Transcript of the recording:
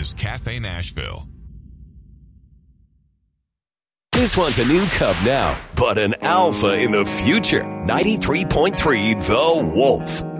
is Cafe Nashville. This one's a new cub now, but an alpha in the future. 93.3 The Wolf.